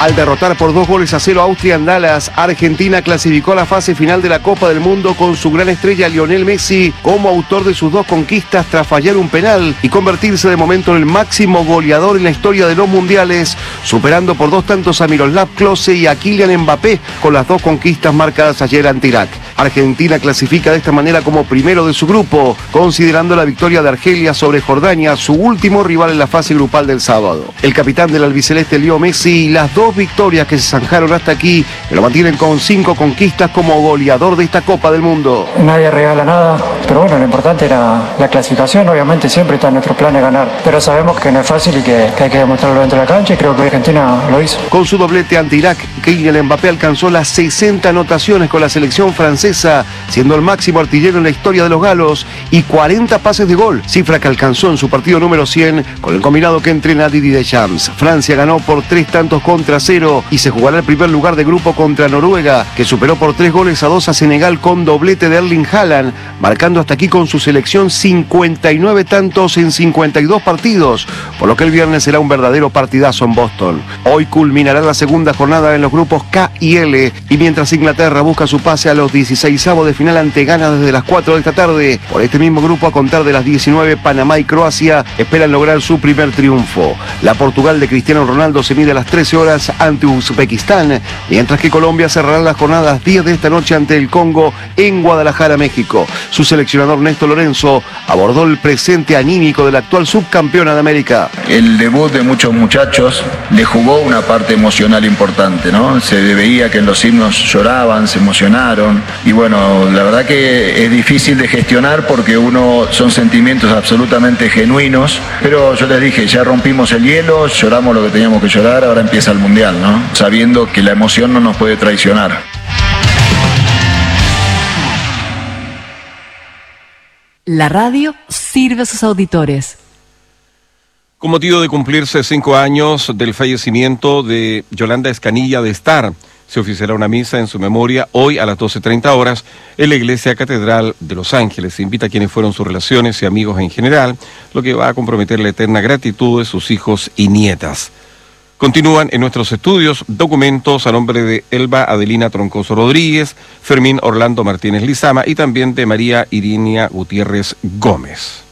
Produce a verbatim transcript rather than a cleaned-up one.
Al derrotar por dos goles a cero a Austria en Dallas, Argentina clasificó a la fase final de la Copa del Mundo con su gran estrella Lionel Messi como autor de sus dos conquistas tras fallar un penal y convertirse de momento en el máximo goleador en la historia de los mundiales, superando por dos tantos a Miroslav Klose y a Kylian Mbappé con las dos conquistas marcadas ayer ante Irak. Argentina clasifica de esta manera como primero de su grupo, considerando la victoria de Argelia sobre Jordania, su último rival en la fase grupal del sábado. El capitán del albiceleste Leo Messi y las dos victorias que se zanjaron hasta aquí lo mantienen con cinco conquistas como goleador de esta Copa del Mundo. Nadie regala nada, pero bueno, lo importante era la clasificación. Obviamente siempre está en nuestro plan de ganar, pero sabemos que no es fácil y que, que hay que demostrarlo dentro de la cancha, y creo que Argentina lo hizo. Con su doblete ante Irak, Kylian Mbappé alcanzó las sesenta anotaciones con la selección francesa, siendo el máximo artillero en la historia de los galos, y cuarenta pases de gol, cifra que alcanzó en su partido número cien con el combinado que entrena Didier Deschamps. Francia ganó por tres tantos contra cero y se jugará el primer lugar de grupo contra Noruega, que superó por tres goles a dos a Senegal con doblete de Erling Haaland, marcando hasta aquí con su selección cincuenta y nueve tantos en cincuenta y dos partidos, por lo que el viernes será un verdadero partidazo en Boston. Hoy culminará la segunda jornada en los grupos K y L, y mientras Inglaterra busca su pase a los dieciseisavos de final ante Ghana desde las cuatro de esta tarde, por este mismo grupo a contar de las diecinueve, Panamá y Croacia esperan lograr su primer triunfo. La Portugal de Cristiano Ronaldo se mide a las trece horas ante Uzbekistán, mientras que Colombia cerrará las jornadas diez de esta noche ante el Congo en Guadalajara, México. Su seleccionador Néstor Lorenzo abordó el presente anímico del actual subcampeona de América. El debut de muchos muchachos le jugó una parte emocional importante, ¿no? Se veía que en los himnos lloraban, se emocionaron, y bueno, la verdad que es difícil de gestionar porque uno son sentimientos absolutamente genuinos, pero yo les dije, ya rompimos el hielo, lloramos lo que teníamos que llorar, ahora empieza el Mundial, ¿no? Sabiendo que la emoción no nos puede traicionar. La radio sirve a sus auditores. Con motivo de cumplirse cinco años del fallecimiento de Yolanda Escanilla de Star, se oficiará una misa en su memoria hoy a las doce treinta horas en la Iglesia Catedral de Los Ángeles. Se invita a quienes fueron sus relaciones y amigos en general, lo que va a comprometer la eterna gratitud de sus hijos y nietas. Continúan en nuestros estudios documentos a nombre de Elba Adelina Troncoso Rodríguez, Fermín Orlando Martínez Lizama y también de María Irinia Gutiérrez Gómez.